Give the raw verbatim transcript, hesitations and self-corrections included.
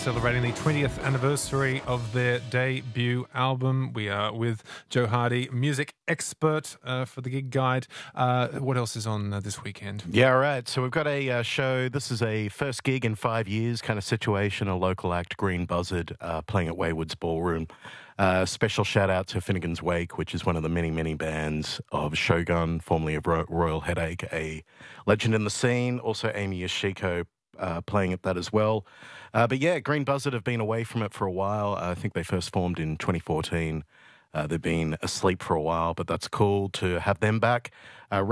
celebrating the twentieth anniversary of their debut album. We are with Joe Hardy, music expert uh, for the Gig Guide. Uh, what else is on uh, this weekend? Yeah, right. So we've got a uh, show. This is a first gig in five years kind of situation, a local act, Green Buzzard, uh, playing at Waywoods Ballroom. Uh, special shout out to Finnegan's Wake, which is one of the many, many bands of Shogun, formerly of Ro- Royal Headache, a legend in the scene. Also Amy Yoshiko uh, playing at that as well. Uh, but yeah, Green Buzzard have been away from it for a while. Uh, I think they first formed in twenty fourteen. Uh, they've been asleep for a while, but that's cool to have them back. Uh,